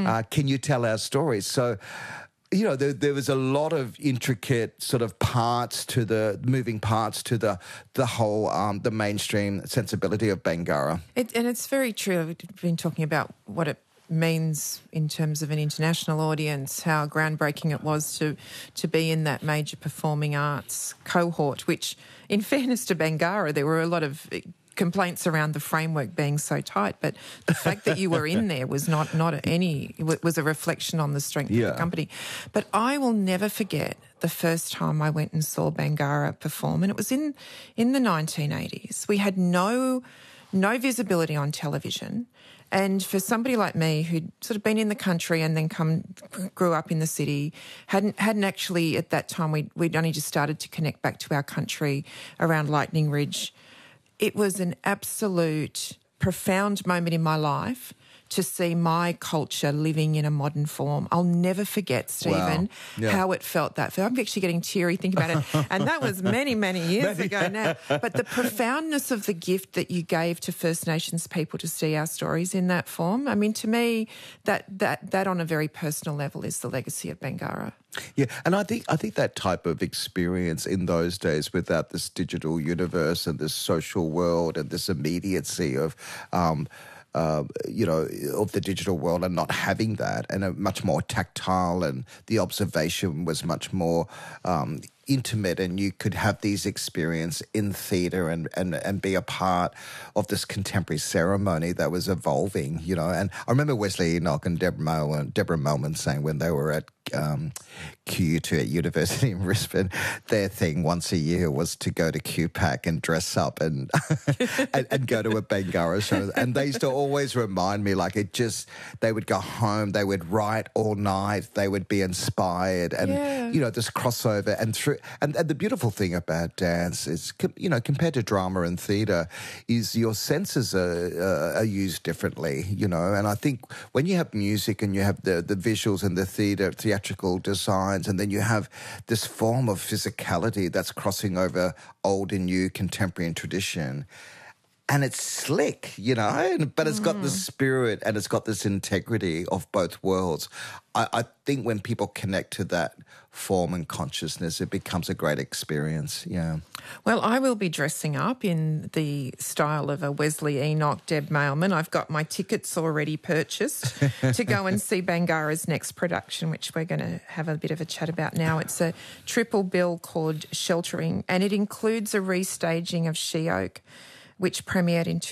Can you tell our stories? So, you know, there was a lot of intricate sort of moving parts to the whole, the mainstream sensibility of Bangarra. And it's very true. We've been talking about what it means in terms of an international audience, how groundbreaking it was to be in that major performing arts cohort, which, in fairness to Bangarra, there were a lot of complaints around the framework being so tight, but the fact that you were in there was was a reflection on the strength of the company. But I will never forget the first time I went and saw Bangarra perform, and it was in the 1980s. We had no visibility on television. And for somebody like me who'd sort of been in the country and then grew up in the city, hadn't actually at that time, we'd only just started to connect back to our country around Lightning Ridge. It was an absolute profound moment in my life to see my culture living in a modern form. I'll never forget, Stephen, how it felt that. I'm actually getting teary thinking about it. And that was many, many years ago now. But the profoundness of the gift that you gave to First Nations people to see our stories in that form, I mean, to me, that on a very personal level is the legacy of Bangarra. Yeah, and I think that type of experience in those days, without this digital universe and this social world and this immediacy of of the digital world, and not having that, and a much more tactile, and the observation was much more intimate, and you could have these experiences in theatre and be a part of this contemporary ceremony that was evolving, you know. And I remember Wesley Enoch and Deborah Melman saying when they were at QU2 at University in Brisbane, their thing once a year was to go to QPAC and dress up and and go to a Bangarra show. And they used to always remind me, like, they would go home, they would write all night, they would be inspired, and, you know, this crossover. And the beautiful thing about dance is, you know, compared to drama and theatre, is your senses are used differently, you know. And I think when you have music and you have the visuals and the theatrical designs, and then you have this form of physicality that's crossing over old and new, contemporary and tradition, and it's slick, you know, but it's got the spirit and it's got this integrity of both worlds. I think when people connect to that form and consciousness, it becomes a great experience, yeah. Well, I will be dressing up in the style of a Wesley Enoch, Deb Mailman. I've got my tickets already purchased to go and see Bangarra's next production, which we're going to have a bit of a chat about now. It's a triple bill called Sheltering, and it includes a restaging of She-Oak, which premiered in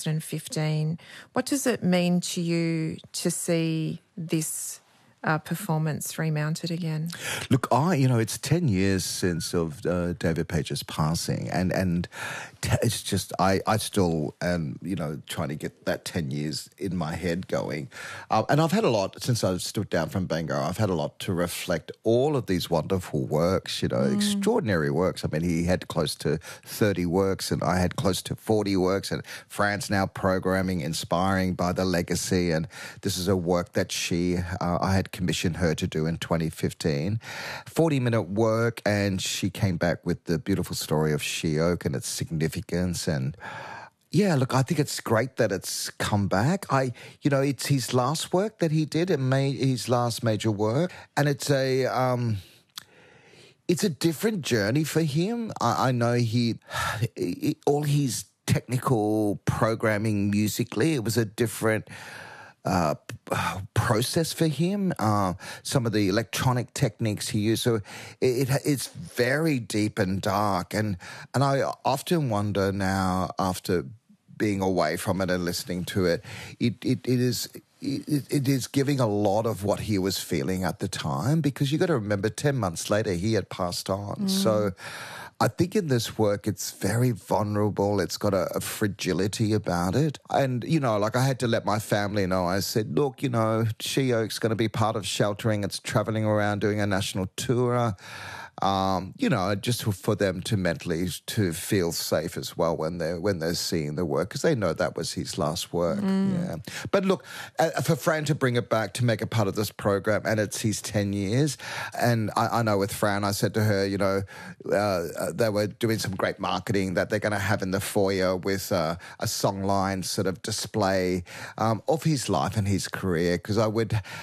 2015. What does it mean to you to see this performance remounted again? Look, it's 10 years since of David Page's passing, and it's just I still am, you know, trying to get that 10 years in my head going. And I've had a lot, since I stood down from Bangarra, I've had a lot to reflect all of these wonderful works, you know, extraordinary works. I mean, he had close to 30 works, and I had close to 40 works, and Fran's now programming, inspiring by the legacy. And this is a work that I had commissioned her to do in 2015. 40-minute work, and she came back with the beautiful story of She-Oak and its significance. And yeah, look, I think it's great that it's come back. It's his last work that he did, his last major work, and it's a different journey for him. I know all his technical programming musically, it was a different process for him. Some of the electronic techniques he used, so it's very deep and dark. And I often wonder now, after being away from it and listening to it, it is giving a lot of what he was feeling at the time, because you got to remember 10 months later he had passed on. So I think in this work it's very vulnerable. It's got a fragility about it. And, you know, like, I had to let my family know. I said, look, you know, She-Oak's going to be part of Sheltering. It's travelling around doing a national tour. You know, just for them to mentally to feel safe as well when they're seeing the work, because they know that was his last work. Yeah. But look, for Fran to bring it back, to make it part of this program, and it's his 10 years. And I know with Fran, I said to her, you know, they were doing some great marketing that they're going to have in the foyer with a songline sort of display of his life and his career, because